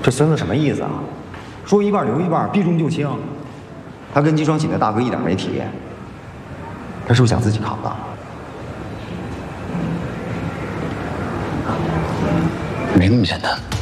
这孙子什么意思啊？说一半留一半，避重就轻。他跟姬双喜那大哥一点没体验，他是不是想自己扛的？ 没那么简单。